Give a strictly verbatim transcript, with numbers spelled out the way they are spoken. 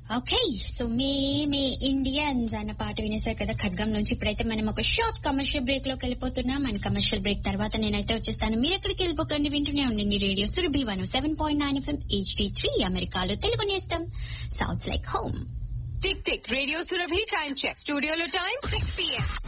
Okay, so మే మే Indians అన్న పాట వినేశారు కదా ఖడ్గం నుంచి. ఇప్పుడైతే మనం ఒక షార్ట్ కమర్షియల్ బ్రేక్ లోకి వెళ్ళిపోతున్నాం. మన కమర్షియల్ బ్రేక్ తర్వాత నేనైతే వచ్చేస్తాను. మీరు ఎక్కడికి వెళ్ళిపోకండి, వింటూనే ఉండండి radio Surabhi one seven point nine FM HD three, అమెరికాలో తెలుగు నేస్తం. Sounds like home. Tick tick radio Surabhi time check. స్టూడియోలో టైం సిక్స్ పిఎం.